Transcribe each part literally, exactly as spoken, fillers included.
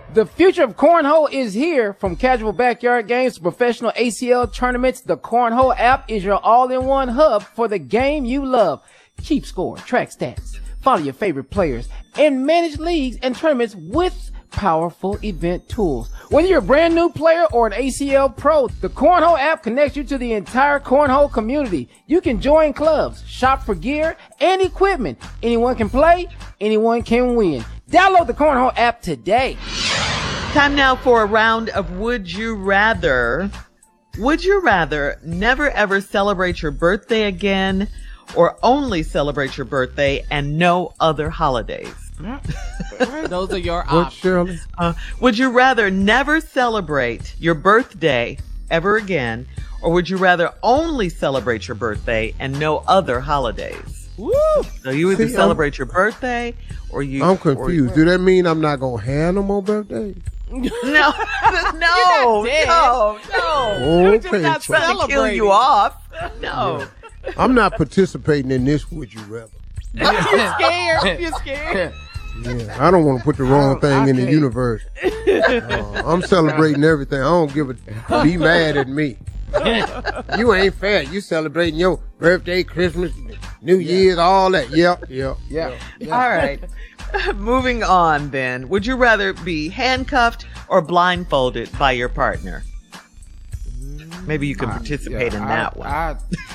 The future of cornhole is here. From casual backyard games to professional A C L tournaments, the Cornhole app is your all-in-one hub for the game you love. Keep score, track stats, follow your favorite players, and manage leagues and tournaments with powerful event tools. Whether you're a brand new player or an A C L pro, the Cornhole app connects you to the entire cornhole community. You can join clubs, shop for gear and equipment. Anyone can play, anyone can win. Download the Cornhole app today. Time now for a round of Would You Rather. Would you rather never ever celebrate your birthday again or only celebrate your birthday and no other holidays? Those are your What, options. Shirley? Uh, would you rather never celebrate your birthday ever again, or would you rather only celebrate your birthday and no other holidays? Woo! So you either See, celebrate your birthday or you. I'm confused. Do that mean I'm not going to have no more birthdays? Or, no, no, dead. no, no. Okay, just not Chuck. Trying to kill celebrating. you off. No. I'm not participating in this Would You Rather. You scared? You scared? Yeah, I don't want to put the wrong I- thing I in the can't. universe. Uh, I'm celebrating everything. I don't give a be mad at me. You ain't fair. You celebrating your birthday, Christmas, New Year's, all that. Yep, yep. Yeah. All right. Moving on then. Would you rather be handcuffed or blindfolded by your partner? Maybe you can participate in I- that one. I-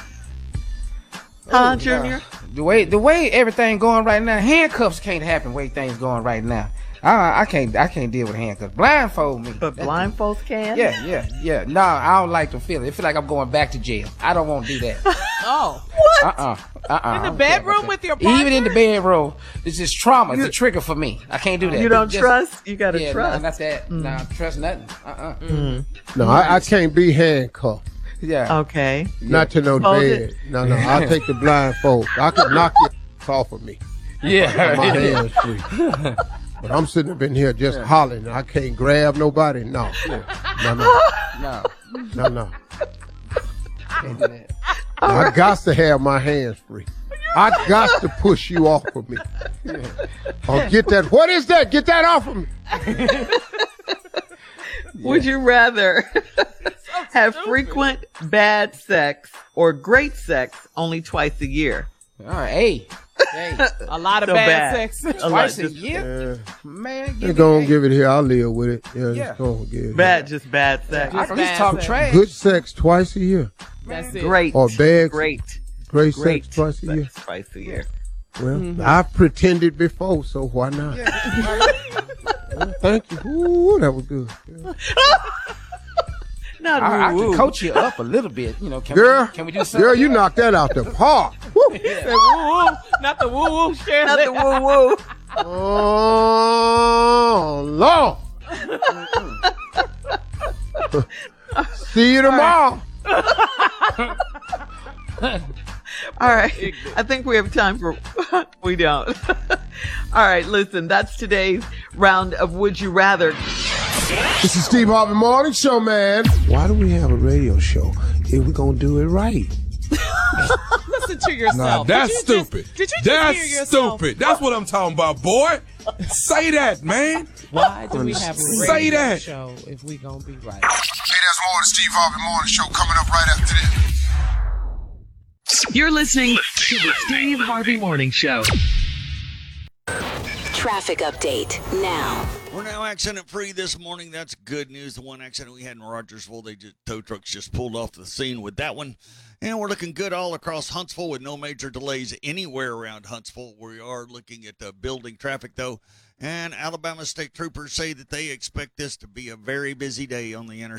huh, Oh, Junior? uh, the way the way everything going right now, handcuffs can't happen. The way things going right now, I I can't I can't deal with handcuffs. Blindfold me. But That's- blindfolds can? Yeah, yeah, yeah. No, I don't like the feeling. It feel like I'm going back to jail. I don't want to do that. Oh. Uh uh-uh, uh. In the bedroom with your Even in the partner? bedroom, it's just trauma. It's a trigger for me. I can't do that. You don't Just- trust? You got to Yeah, trust. nah, not that. Nah, trust nothing. Uh uh No, I, I can't be handcuffed. Yeah. Okay. Not to no Hold bed. it. No, no. I'll take the blindfold. I can knock you off of me. Yeah. My hands free. But I'm sitting up in here just hollering. I can't grab nobody. No. No, no. No. No, no. Can't do that. I got to have my hands free. I got to push you off of me. Oh, get that. What is that? Get that off of me. Would you rather have frequent bad sex or great sex only twice a year? All right. Hey. Hey. A lot of So bad, bad. sex. A lot, Twice a just year? Uh, Man, They're give me going to hey. give it here. I'll live with it. Yeah, Yeah. just going to give it. Bad, just bad sex. I can just bad talk sex. trash. Good sex twice a year. That's it. Great. Or bad Great. Great, Great sex twice a sex year. twice a year. Well, I've pretended before, so why not? Well, thank you. Ooh, that was good. Yeah. Not I, I woo-woo. can coach you up a little bit. You know, can Girl, we, can we do something? girl, you knocked that out the park. Woo. Say woo-woo. Not the woo-woo, Shirley. Not the woo-woo. Oh, Lord. See you tomorrow. All right. I think we have time for, we don't. All right. Listen, that's today's round of Would You Rather. This is Steve Harvey Morning Show, man. Why do we have a radio show if we're going to do it right? Listen to yourself. Nah, Did that's you just- stupid. did you just that's hear yourself? stupid. That's what I'm talking about, boy. Say that, man. Why do we have a radio Say that. show if we gonna be right? Hey, there's more of the Steve Harvey Morning Show coming up right after this. You're listening to the Steve Harvey Morning Show. Traffic update now. We're now accident free this morning. That's good news. The one accident we had in Rogersville, they just tow trucks just pulled off the scene with that one. And we're looking good all across Huntsville with no major delays anywhere around Huntsville. We are looking at the building traffic though. And Alabama State Troopers say that they expect this to be a very busy day on the interstate.